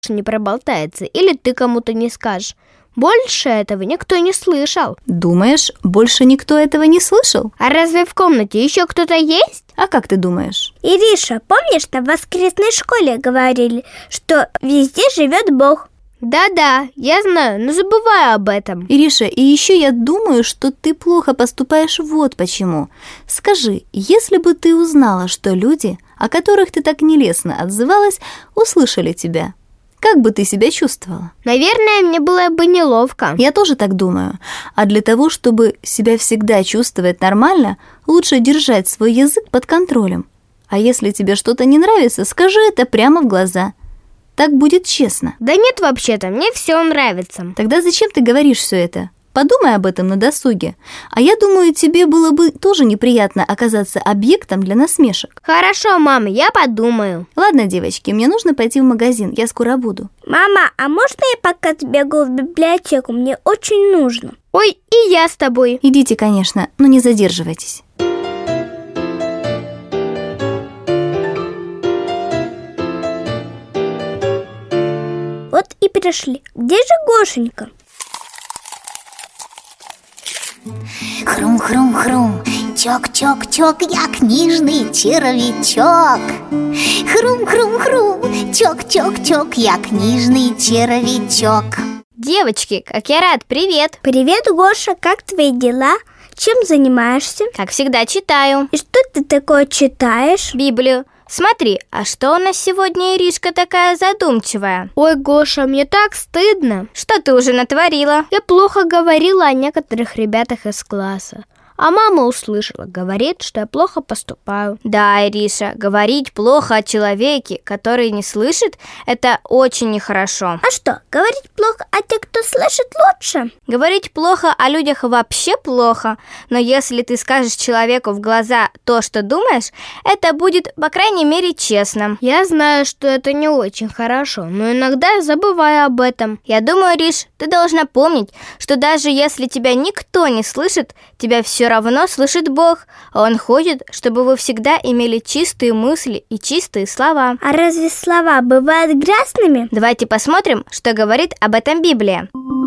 носу не проболтается, или ты кому-то не скажешь. Больше этого никто не слышал. Думаешь, больше никто этого не слышал? А разве в комнате еще кто-то есть? А как ты думаешь? Ириша, помнишь, на воскресной школе говорили, что везде живет Бог? Да-да, я знаю, но забываю об этом. Ириша, и еще я думаю, что ты плохо поступаешь вот почему. Скажи, если бы ты узнала, что люди, о которых ты так нелестно отзывалась, услышали тебя, как бы ты себя чувствовала? Наверное, мне было бы неловко. Я тоже так думаю. А для того, чтобы себя всегда чувствовать нормально, лучше держать свой язык под контролем. А если тебе что-то не нравится, скажи это прямо в глаза. Так будет честно. Да нет, вообще-то, мне все нравится. Тогда зачем ты говоришь все это? Подумай об этом на досуге. А я думаю, тебе было бы тоже неприятно оказаться объектом для насмешек. Хорошо, мама, я подумаю. Ладно, девочки, мне нужно пойти в магазин, я скоро буду. Мама, а можно я пока сбегу в библиотеку? Мне очень нужно. Ой, и я с тобой. Идите, конечно, но не задерживайтесь. Вот и пришли. Где же Гошенька? Хрум-хрум-хрум, чок-чок-чок, я книжный червячок. Хрум-хрум-хрум, чок-чок-чок, я книжный червячок. Девочки, как я рад, привет. Привет, Гоша, как твои дела? Чем занимаешься? Как всегда, читаю. И что ты такое читаешь? Библию. Смотри, а что у нас сегодня Иришка такая задумчивая? Ой, Гоша, мне так стыдно. Что ты уже натворила? Я плохо говорила о некоторых ребятах из класса. А мама услышала, говорит, что я плохо поступаю. Да, Ириша, говорить плохо о человеке, который не слышит, это очень нехорошо. А что, говорить плохо о тех, кто слышит, лучше? Говорить плохо о людях вообще плохо, но если ты скажешь человеку в глаза то, что думаешь, это будет, по крайней мере, честно. Я знаю, что это не очень хорошо, но иногда я забываю об этом. Я думаю, Ириш, ты должна помнить, что даже если тебя никто не слышит, тебя все равно слышит Бог, а Он хочет, чтобы вы всегда имели чистые мысли и чистые слова. А разве слова бывают грязными? Давайте посмотрим, что говорит об этом Библия.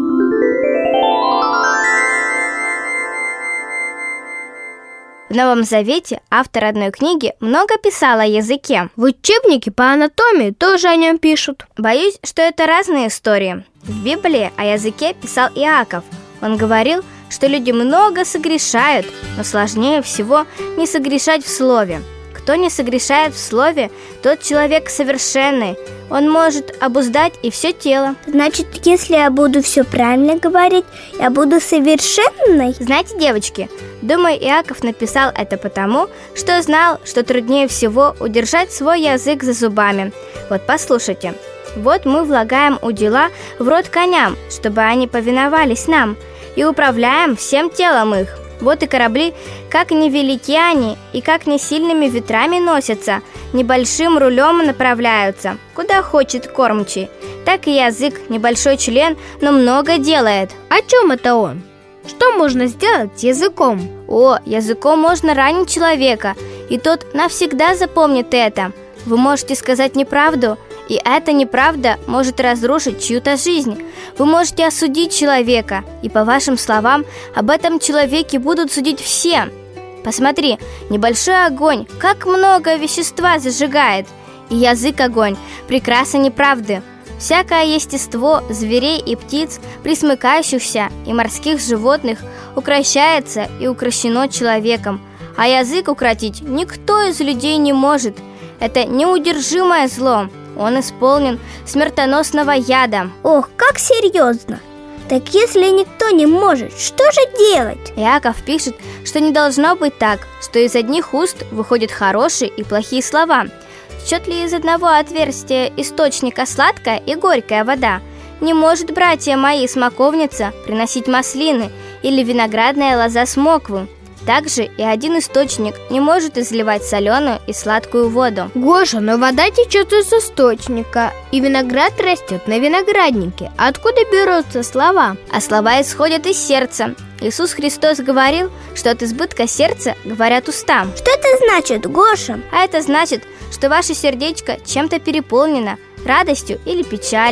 В Новом Завете автор одной книги много писал о языке. В учебнике по анатомии тоже о нем пишут. Боюсь, что это разные истории. В Библии о языке писал Иаков. Он говорил, что люди много согрешают, но сложнее всего не согрешать в слове. Кто не согрешает в слове, тот человек совершенный. Он может обуздать и все тело. Значит, если я буду все правильно говорить, я буду совершенной? Знаете, девочки, думаю, Иаков написал это потому, что знал, что труднее всего удержать свой язык за зубами. Вот послушайте. Вот мы влагаем удила в рот коням, чтобы они повиновались нам, и управляем всем телом их. Вот и корабли, как невелики они, и как не сильными ветрами носятся, небольшим рулем направляются, куда хочет кормчий. Так и язык, небольшой член, но много делает. О чем это он? Что можно сделать с языком? О, языком можно ранить человека, и тот навсегда запомнит это. Вы можете сказать неправду, и эта неправда может разрушить чью-то жизнь. Вы можете осудить человека, и по вашим словам об этом человеке будут судить все. Посмотри, небольшой огонь, как много вещества зажигает. И язык огонь, прекраса неправды. Всякое естество зверей и птиц, пресмыкающихся и морских животных, укрощается и укрощено человеком. А язык укротить никто из людей не может. Это неудержимое зло. Он исполнен смертоносного яда. Ох, как серьезно! Так если никто не может, что же делать? Иаков пишет, что не должно быть так, что из одних уст выходят хорошие и плохие слова. Течет ли из одного отверстия источника сладкая и горькая вода? Не может, братья мои, смоковница приносить маслины или виноградная лоза смокву. Также и один источник не может изливать соленую и сладкую воду. Гоша, но вода течет из источника, и виноград растет на винограднике. Откуда берутся слова? А слова исходят из сердца. Иисус Христос говорил, что от избытка сердца говорят уста. Что это значит, Гоша? А это значит, что ваше сердечко чем-то переполнено, радостью или печалью.